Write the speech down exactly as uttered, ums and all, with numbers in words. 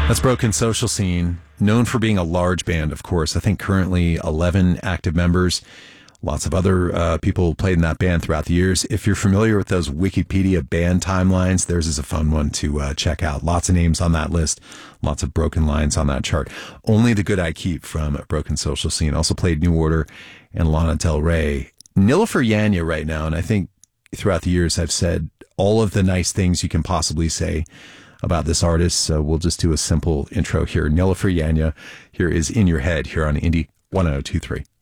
That's Broken Social Scene, known for being a large band, of course. I think currently eleven active members. Lots of other uh, people played in that band throughout the years. If you're familiar with those Wikipedia band timelines, theirs is a fun one to uh, check out. Lots of names on that list. Lots of broken lines on that chart. Only the Good I Keep from Broken Social Scene. Also played New Order and Lana Del Rey. Nilüfer Yanya right now, and I think throughout the years I've said all of the nice things you can possibly say about this artist. So we'll just do a simple intro here. Nilüfer Yanya here is In Your Head here on Indie one oh two three.